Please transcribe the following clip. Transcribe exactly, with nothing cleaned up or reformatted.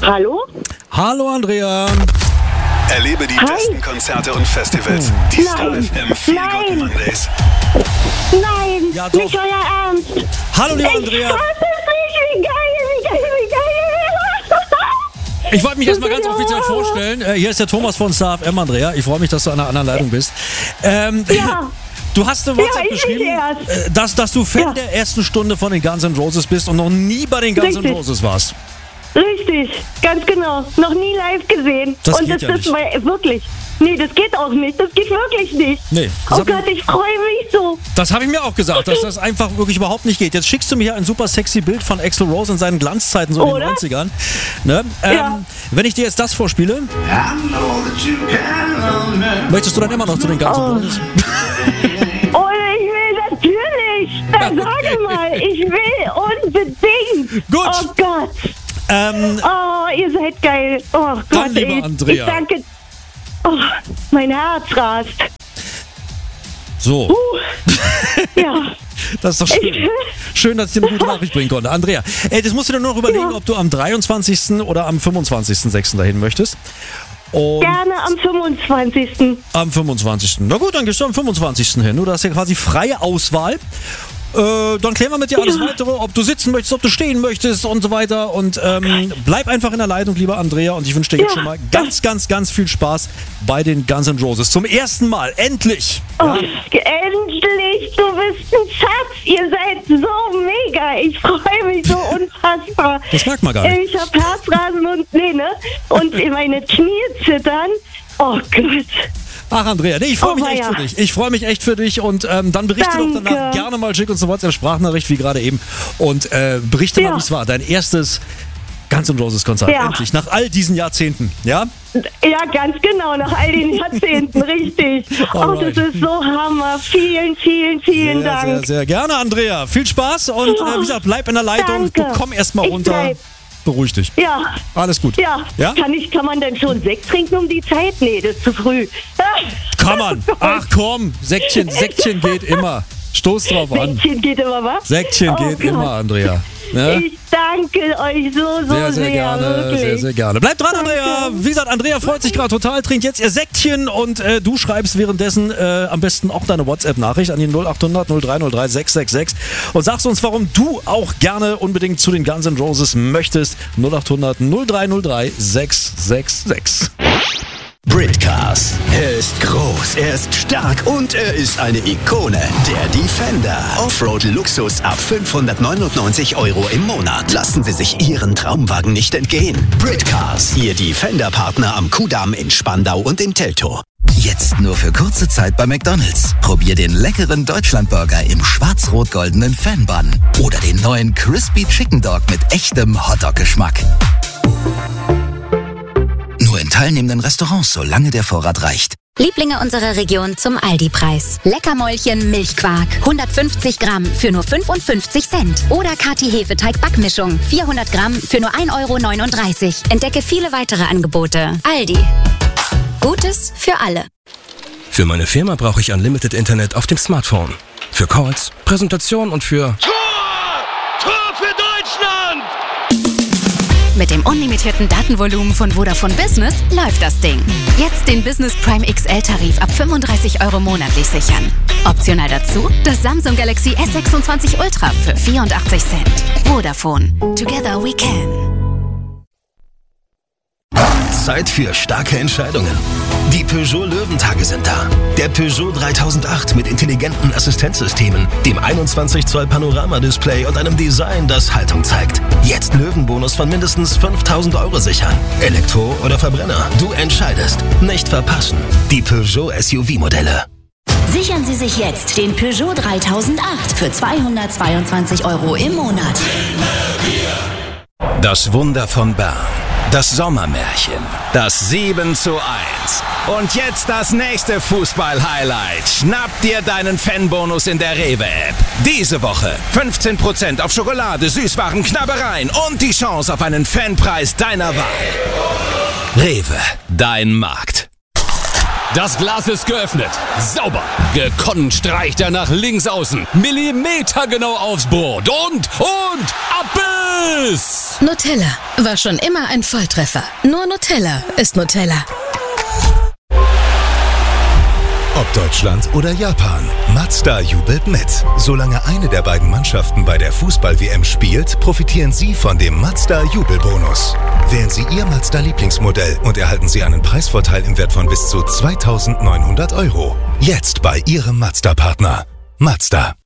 Hallo? Hallo Andrea. Erlebe die Hi. besten Konzerte und Festivals. Die Star Nein. F M Feel Nein. Good Mondays. Nein, Ja, doch. nicht euer Ernst. Hallo liebe Ich Andrea. fass es nicht, wie geil, wie geil, wie geil. Ich wollte mich erstmal Das ganz ist offiziell ja- vorstellen. Äh, hier ist der Thomas von Star F M, Andrea. Ich freue mich, dass du an einer anderen Leitung bist. Ähm, Ja. Du hast eine WhatsApp Ja, ich geschrieben, nicht erst. äh, dass, dass du Fan Ja. der ersten Stunde von den Guns N' Roses bist und noch nie bei den Guns N' Richtig. Roses warst. Richtig, ganz genau. Noch nie live gesehen. Das Und geht das ja ist nicht. mal wirklich. Nee, das geht auch nicht. Das geht wirklich nicht. Nee, das Oh hab ich- Gott, ich freue mich so. Das habe ich mir auch gesagt, dass das einfach wirklich überhaupt nicht geht. Jetzt schickst du mir hier ein super sexy Bild von Axl Rose in seinen Glanzzeiten, so in den Oder? neunzigern. Ne? Ähm, Ja. Wenn ich dir jetzt das vorspiele, möchtest du dann immer noch zu den Guns N' Oh. Roses? Oh, ich will natürlich. Dann sage mal, ich will unbedingt. Gut. Oh Gott. Ähm, Oh, ihr seid geil. Oh Gott, liebe ich, Andrea. ich danke. Oh, mein Herz rast. so, Uh, ja. das ist doch schön. Schön, dass ich dir eine gute Nachricht bringen konnte. Andrea, ey, das musst du dir nur noch überlegen, Ja. ob du am dreiundzwanzigsten oder am fünfundzwanzigsten sechsten dahin möchtest. Und Gerne am fünfundzwanzigsten am fünfundzwanzigsten Na gut, dann gehst du am fünfundzwanzigsten hin. Du hast ja quasi freie Auswahl. Äh, dann klären wir mit dir alles Ja. weitere, ob du sitzen möchtest, ob du stehen möchtest und so weiter. Und ähm, bleib einfach in der Leitung, lieber Andrea. Und ich wünsche dir jetzt Ja. schon mal ganz, ganz, ganz viel Spaß bei den Guns N' Roses. Zum ersten Mal, endlich! Oh, endlich, du bist ein Schatz. Ihr seid so mega. Ich freue mich so unfassbar. Das merkt man gar nicht. Ich habe Herzrasen und nee, ne? Und meine Knie zittern. Oh Gott. Ach, Andrea, nee, ich freue Oh, mich echt weia. für dich. Ich freue mich echt für dich und ähm, dann berichte doch Danke. danach gerne mal, schick uns eine WhatsApp-Sprachnachricht, wie gerade eben. Und äh, berichte Ja. mal, wie es war. Dein erstes Guns N' Roses-Konzert. Ja. Endlich, nach all diesen Jahrzehnten. Ja? Ja, ganz genau, nach all den Jahrzehnten, richtig. Oh, Alright. das ist so Hammer. Vielen, vielen, vielen Sehr, Dank. sehr, sehr gerne, Andrea. Viel Spaß und äh, wie gesagt, bleib in der Leitung. Danke. Du komm erst mal Ich runter. bleib. Beruhig dich. Ja, Alles gut. ja. Ja? Kann, ich, kann man denn schon Sekt trinken um die Zeit? Nee, das ist zu früh. Kann man. Ach komm, Säckchen, Säckchen geht immer. Stoß drauf an. Säckchen geht immer, was? Säckchen Oh geht Gott. immer, Andrea. Ne? Ich danke euch so, so Sehr, sehr gerne, wirklich. sehr, sehr gerne. Bleib dran, Danke. Andrea. Wie gesagt, Andrea freut sich gerade total, trinkt jetzt ihr Säckchen und äh, du schreibst währenddessen äh, am besten auch deine WhatsApp-Nachricht an die null acht hundert null drei null drei sechs sechs sechs und sagst uns, warum du auch gerne unbedingt zu den Guns N' Roses möchtest. null acht hundert null drei null drei sechs sechs sechs. Britcars. Er ist groß, er ist stark und er ist eine Ikone. Der Defender. Offroad-Luxus ab fünfhundertneunundneunzig Euro im Monat. Lassen Sie sich Ihren Traumwagen nicht entgehen. Britcars. Ihr Defender-Partner am Kudamm in Spandau und in Teltow. Jetzt nur für kurze Zeit bei McDonald's. Probier den leckeren Deutschlandburger im schwarz-rot-goldenen Fan-Bun. Oder den neuen Crispy Chicken Dog mit echtem Hotdog-Geschmack. Nur in teilnehmenden Restaurants, solange der Vorrat reicht. Lieblinge unserer Region zum Aldi-Preis. Leckermäulchen Milchquark. hundertfünfzig Gramm für nur fünfundfünfzig Cent. Oder Kati Hefeteig-Backmischung. vierhundert Gramm für nur ein Euro neununddreißig. Entdecke viele weitere Angebote. Aldi. Gutes für alle. Für meine Firma brauche ich Unlimited Internet auf dem Smartphone. Für Calls, Präsentation und für... Tor! Tor für Deutschland! Mit dem unlimitierten Datenvolumen von Vodafone Business läuft das Ding. Jetzt den Business Prime X L-Tarif ab fünfunddreißig Euro monatlich sichern. Optional dazu das Samsung Galaxy S sechsundzwanzig Ultra für vierundachtzig Cent. Vodafone. Together we can. Zeit für starke Entscheidungen. Die Peugeot Löwentage sind da. Der Peugeot dreitausendacht mit intelligenten Assistenzsystemen, dem einundzwanzig Zoll Panorama-Display und einem Design, das Haltung zeigt. Jetzt Löwenbonus von mindestens fünftausend Euro sichern. Elektro oder Verbrenner, du entscheidest. Nicht verpassen. Die Peugeot S U V-Modelle. Sichern Sie sich jetzt den Peugeot dreitausendacht für zweihundertzweiundzwanzig Euro im Monat. Das Wunder von Bern. Das Sommermärchen. Das sieben zu eins. Und jetzt das nächste Fußball-Highlight. Schnapp dir deinen Fanbonus in der Rewe-App. Diese Woche fünfzehn Prozent auf Schokolade, Süßwaren, Knabbereien und die Chance auf einen Fanpreis deiner Wahl. Rewe, dein Markt. Das Glas ist geöffnet. Sauber. Gekonnt streicht er nach links außen. Millimetergenau aufs Brot. Und, und, Abbiss! Nutella. war schon immer ein Volltreffer. Nur Nutella ist Nutella. Ob Deutschland oder Japan, Mazda jubelt mit. Solange eine der beiden Mannschaften bei der Fußball-W M spielt, profitieren Sie von dem Mazda-Jubelbonus. Wählen Sie Ihr Mazda-Lieblingsmodell und erhalten Sie einen Preisvorteil im Wert von bis zu zweitausendneunhundert Euro. Jetzt bei Ihrem Mazda-Partner. Mazda.